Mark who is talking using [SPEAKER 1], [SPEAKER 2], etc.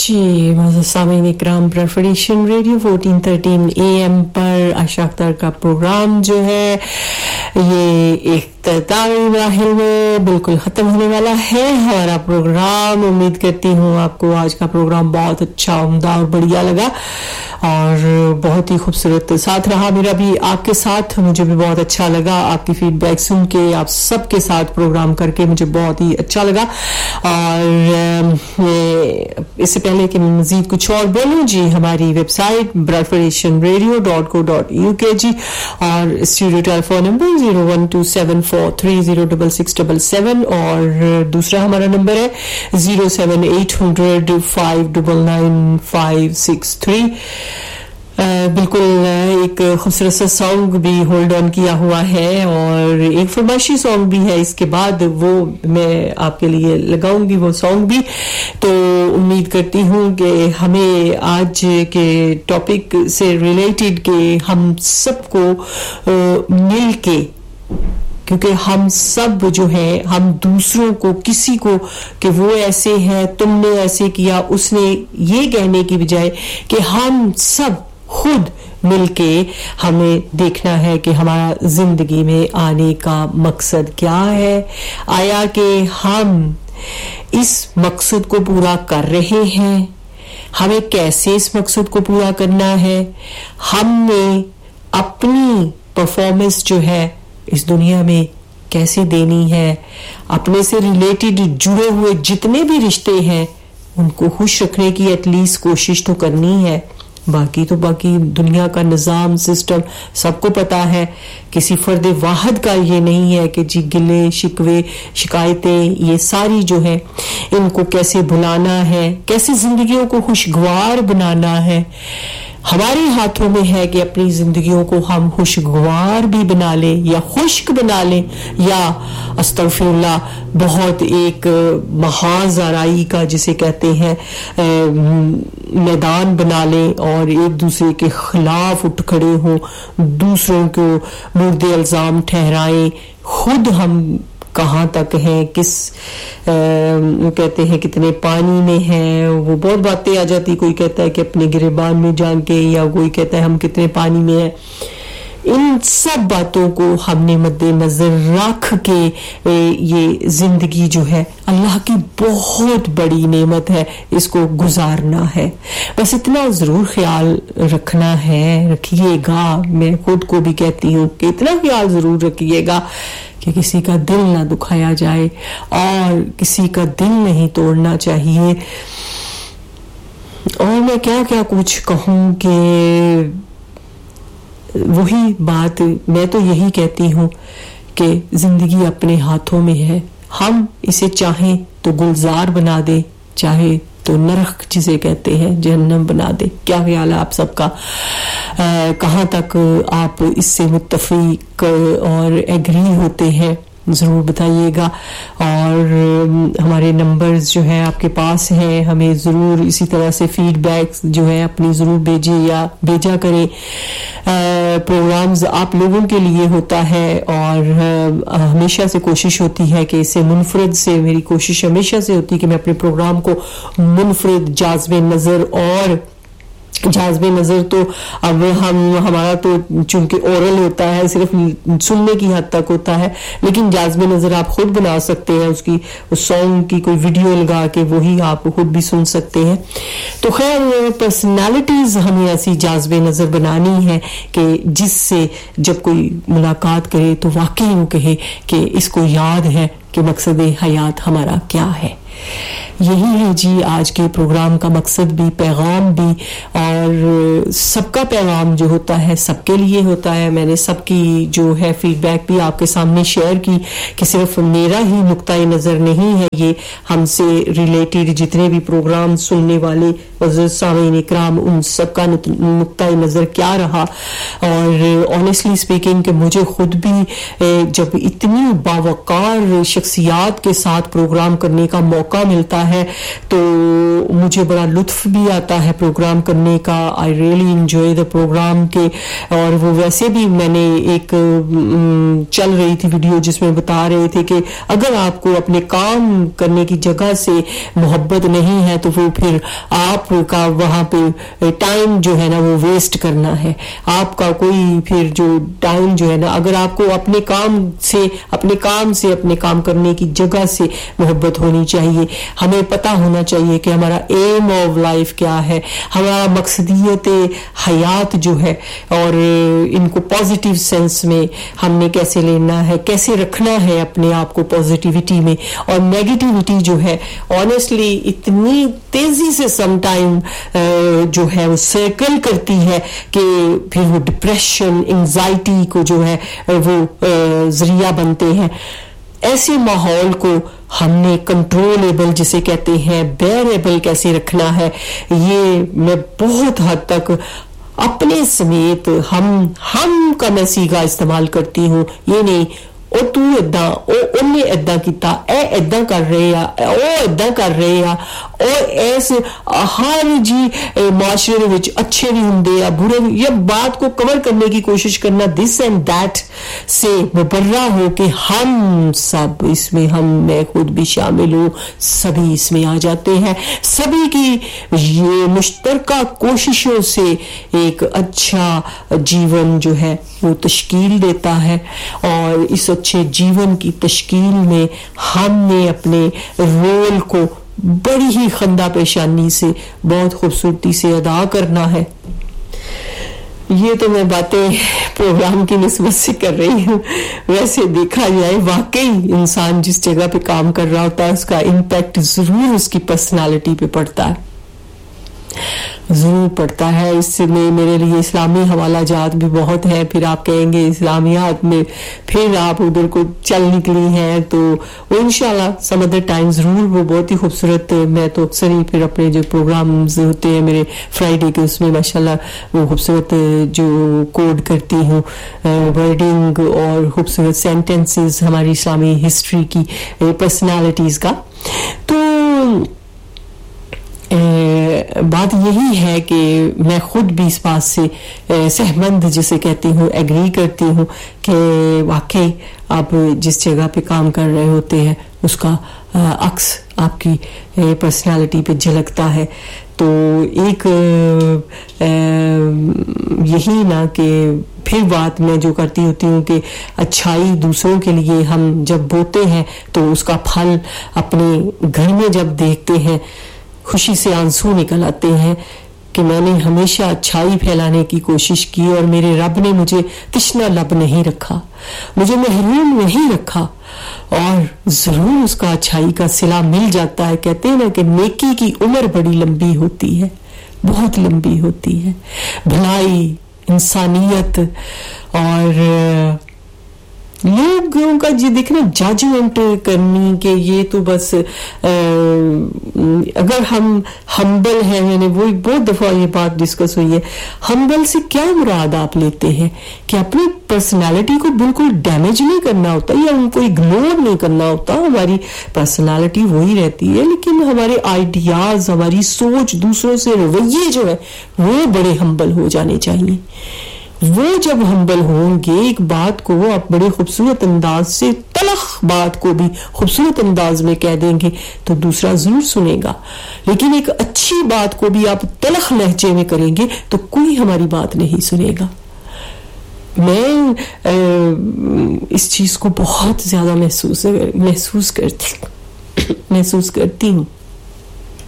[SPEAKER 1] जी सामीन इकराम, प्रेफरेशन radio 1413 AM पर आशा अख्तर का प्रोग्राम जो है ये इख्तितामी मराहिल में बिल्कुल ख़त्म होने वाला है हमारा प्रोग्राम। उम्मीद करती हूँ आपको आज का प्रोग्राम बहुत अच्छा, उम्दा और बढ़िया लगा और बहुत ही खूबसूरत साथ रहा मेरा भी आपके साथ। मुझे भी बहुत अच्छा लगा आपकी फीडबैक सुन के, आप सबके साथ प्रोग्राम करके मुझे बहुत ही अच्छा लगा। और इससे पहले कि मैं मजीद कुछ और बोलूं जी, हमारी वेबसाइट bradfordasianradio.co.uk जी, और स्टूडियो टेलीफोन नंबर 01274306677 और दूसरा हमारा नंबर है 07800599563। बिल्कुल एक खूबसूरत सा सॉन्ग भी होल्ड ऑन किया हुआ है और एक फरमाइशी सॉन्ग भी है, इसके बाद वो मैं आपके लिए लगाऊंगी वो सॉन्ग भी। तो उम्मीद करती हूँ कि हमें आज के टॉपिक से रिलेटेड के हम सबको मिल के, क्योंकि हम सब जो है हम दूसरों को किसी को कि वो ऐसे हैं, तुमने ऐसे किया, उसने ये कहने की बजाय कि हम सब खुद मिलके हमें देखना है कि हमारा जिंदगी में आने का मकसद क्या है, आया कि हम इस मकसद को पूरा कर रहे हैं, हमें कैसे इस मकसद को पूरा करना है, हमने अपनी परफॉर्मेंस जो है इस दुनिया में कैसे देनी है, अपने से रिलेटेड जुड़े हुए जितने भी रिश्ते हैं उनको खुश रखने की एटलीस्ट कोशिश तो करनी है। बाकी तो बाकी दुनिया का निज़ाम सिस्टम सबको पता है, किसी फर्द वाहिद का ये नहीं है कि जी गिले शिकवे शिकायतें ये सारी जो है इनको कैसे भुलाना है, कैसे जिंदगियों को खुशगवार बनाना है। हमारे हाथों में है कि अपनी जिंदगियों को हम खुशगवार भी बना लें या खुश्क बना लें, या अस्तगफिरुल्लाह बहुत एक महाज़राई का जिसे कहते हैं मैदान बना लें और एक दूसरे के खिलाफ उठ खड़े हों, दूसरों को मुर्दे इल्जाम ठहराएं। खुद हम कहाँ तक हैं, किस कहते हैं कितने पानी में हैं, वो बहुत बातें आ जाती। कोई कहता है कि अपने गिरेबान में जान के, या कोई कहता है हम कितने पानी में हैं। इन सब बातों को हमने मद्देनजर रख के ये जिंदगी जो है अल्लाह की बहुत बड़ी नेमत है, इसको गुजारना है। बस इतना जरूर ख्याल रखना है, रखिएगा। मैं खुद को भी कहती हूँ कि इतना ख्याल जरूर रखिएगा कि किसी का दिल ना दुखाया जाए और किसी का दिल नहीं तोड़ना चाहिए। और मैं क्या क्या कुछ कहूँ कि वही बात, मैं तो यही कहती हूँ कि जिंदगी अपने हाथों में है। हम इसे चाहें तो गुलजार बना दे, चाहे तो नरक जिसे कहते हैं जहन्नम बना दे। क्या ख्याल है आप सबका? कहाँ तक आप इससे मुत्तफिक और एग्री होते हैं ज़रूर बताइएगा। और हमारे नंबर्स जो है आपके पास हैं, हमें ज़रूर इसी तरह से फीडबैक जो है अपनी ज़रूर भेजिए या भेजा करें। प्रोग्राम्स आप लोगों के लिए होता है और हमेशा से कोशिश होती है कि इसे मुनफरद से, मेरी कोशिश हमेशा से होती है कि मैं अपने प्रोग्राम को मुनफरद, जाज़बे नज़र, और जाज़बे नज़र तो अब हमारा तो चूंकि ओरल होता है, सिर्फ सुनने की हद तक होता है, लेकिन जाज़बे नज़र आप खुद बना सकते हैं, उसकी उस सॉन्ग की कोई वीडियो लगा के वही आप खुद भी सुन सकते हैं। तो खैर पर्सनालिटीज हमें ऐसी जाज़बे नज़र बनानी है कि जिससे जब कोई मुलाकात करे तो वाकई वो कहे कि इसको याद है कि मकसद हयात हमारा क्या है। यही है जी आज के प्रोग्राम का मकसद भी, पैगाम भी, और सबका पैगाम जो होता है सबके लिए होता है। मैंने सबकी जो है फीडबैक भी आपके सामने शेयर की कि सिर्फ मेरा ही नुक्ता नज़र नहीं है, ये हमसे रिलेटेड जितने भी प्रोग्राम सुनने वाले सामीन इकराम उन सबका नुक्ता नज़र क्या रहा। और ऑनेस्टली स्पीकिंग कि मुझे खुद भी जब इतनी बावकार शख्सियात के साथ प्रोग्राम करने का मौका मिलता ہے تو مجھے بڑا لطف بھی آتا ہے پروگرام کرنے کا. I really enjoy the programme کے. اور وہ ویسے بھی میں نے ایک چل رہی تھی ویڈیو جس میں بتا رہے تھے کہ اگر آپ کو اپنے کام کرنے کی جگہ سے محبت نہیں ہے تو وہ پھر آپ کا وہاں پہ ٹائم جو ہے نا وہ ویسٹ کرنا ہے. آپ کا کوئی پھر جو ٹائم جو ہے نا, اگر آپ کو اپنے کام سے اپنے کام کرنے کی جگہ سے محبت ہونی چاہیے. ہمیں پتہ ہونا چاہیے کہ ہمارا ایم آف لائف کیا ہے, ہمارا مقصدیت حیات جو ہے, اور ان کو پازیٹیو سینس میں ہم نے کیسے لینا ہے, کیسے رکھنا ہے اپنے آپ کو پازیٹیوٹی میں. اور نیگیٹیوٹی جو ہے آنیسٹلی اتنی تیزی سے سم ٹائم جو ہے وہ سرکل کرتی ہے کہ پھر وہ ڈپریشن, انگزائٹی کو جو ہے وہ ذریعہ بنتے ہیں. ایسے ماحول کو ہم نے کنٹرولیبل جسے کہتے ہیں بیئریبل کیسے رکھنا ہے, یہ میں بہت حد تک اپنے سمیت ہم کا میں سیگا استعمال کرتی ہوں. یہ نہیں او تو اداں انہیں اداں کیتا, اے اداں کر رہے او اداں کر رہے او ایس ہر جی معاشرے وچ اچھے بھی ہوندے یا برے بھی, یہ بات کو کور کرنے کی کوشش کرنا دس اینڈ دیٹ سے مبرہ ہو کہ ہم سب اس میں, میں خود بھی شامل ہوں, سبھی اس میں آ جاتے ہیں. سبھی کی یہ مشترکہ کوششوں سے ایک اچھا جیون جو ہے وہ تشکیل دیتا ہے. اور اس اچھے جیون کی تشکیل میں ہم نے اپنے رول کو بڑی ہی خندہ پیشانی سے بہت خوبصورتی سے ادا کرنا ہے. یہ تو میں باتیں پروگرام کی نسبت سے کر رہی ہوں. ویسے دیکھا جائے واقعی انسان جس جگہ پہ کام کر رہا ہوتا ہے اس کا امپیکٹ ضرور اس کی پرسنالٹی پہ پڑتا ہے, ضرور پڑتا ہے. اس میں میرے لیے اسلامی حوالہ جات بھی بہت ہے. پھر آپ کہیں گے اسلامیات میں پھر آپ ادھر کو چل نکلی ہیں تو وہ انشاءاللہ سم ادر ٹائم ضرور وہ بہت ہی خوبصورت. میں تو اکثر ہی پھر اپنے جو پروگرامز ہوتے ہیں میرے فرائیڈے کے اس میں ماشاءاللہ وہ خوبصورت جو کوڈ کرتی ہوں ورڈنگ اور خوبصورت سینٹنسز ہماری اسلامی ہسٹری کی پرسنالٹیز کا. تو بات یہی ہے کہ میں خود بھی اس بات سے سہمند جسے کہتی ہوں, ایگری کرتی ہوں کہ واقعی آپ جس جگہ پہ کام کر رہے ہوتے ہیں اس کا عکس آپ کی پرسنالٹی پہ جھلکتا ہے. تو ایک یہی نا کہ پھر بات میں جو کرتی ہوتی ہوں کہ اچھائی دوسروں کے لیے ہم جب بوتے ہیں تو اس کا پھل اپنے گھر میں جب دیکھتے ہیں خوشی سے آنسو نکل آتے ہیں کہ میں نے ہمیشہ اچھائی پھیلانے کی کوشش کی اور میرے رب نے مجھے تشنا لب نہیں رکھا, مجھے محروم نہیں رکھا, اور ضرور اس کا اچھائی کا صلہ مل جاتا ہے. کہتے ہیں نا کہ نیکی کی عمر بڑی لمبی ہوتی ہے, بہت لمبی ہوتی ہے. بھلائی, انسانیت اور لوگوں کا جی دیکھنا ججمنٹ کرنی کہ یہ تو بس اگر ہم ہمبل ہیں, میں نے وہی بہت دفعہ یہ بات ڈسکس ہوئی ہے, ہمبل سے کیا مراد آپ لیتے ہیں کہ اپنی پرسنالٹی کو بالکل ڈیمیج نہیں کرنا ہوتا یا ان کو اگنور نہیں کرنا ہوتا. ہماری پرسنالٹی وہی رہتی ہے لیکن ہمارے آئیڈیاز, ہماری سوچ, دوسروں سے رویے جو ہے وہ بڑے ہمبل ہو جانے چاہیے. وہ جب ہمبل ہوں گے ایک بات کو آپ بڑے خوبصورت انداز سے, تلخ بات کو بھی خوبصورت انداز میں کہہ دیں گے تو دوسرا ضرور سنے گا. لیکن ایک اچھی بات کو بھی آپ تلخ لہجے میں کریں گے تو کوئی ہماری بات نہیں سنے گا. میں اس چیز کو بہت زیادہ محسوس کرتی ہوں.